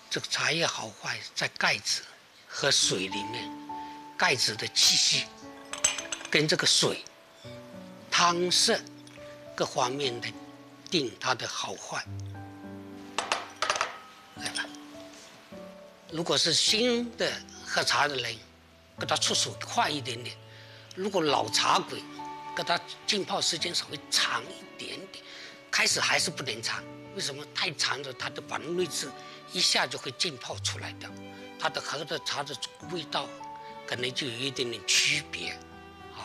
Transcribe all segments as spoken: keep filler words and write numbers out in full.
这个茶叶好坏在盖子和水里面，盖子的气息跟这个水、汤色各方面的定它的好坏。来吧，如果是新的喝茶的人，给他出手快一点点；如果老茶鬼，给他浸泡时间稍微长一点点。开始还是不能长，为什么？太长了，它的反应位置一下就会浸泡出来掉，它的喝的茶的味道可能就有一点点区别。啊，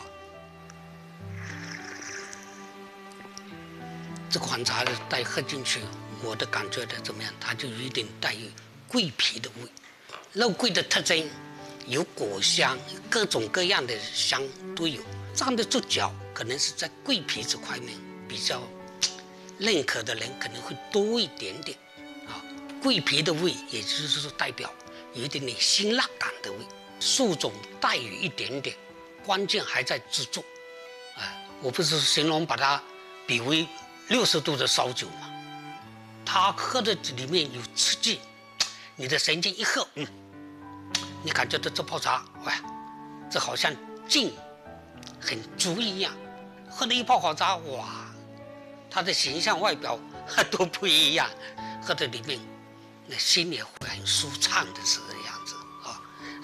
这款茶的带喝进去，我的感觉的怎么样？它就有一点带有桂皮的味，肉桂的特征有果香，各种各样的香都有。站得住脚，可能是在桂皮这块面比较认可的人可能会多一点点。啊，桂皮的味，也就是说代表有一点点辛辣感的味，树种带有一点点，关键还在制作。啊，我不是形容把它比为六十度的烧酒嘛，它喝的里面有刺激，你的神经一喝，嗯，你感觉到这泡茶，哇，这好像劲很足一样。喝了一泡好茶，哇，它的形象外表都不一样，喝的里面那心里会很舒畅的是。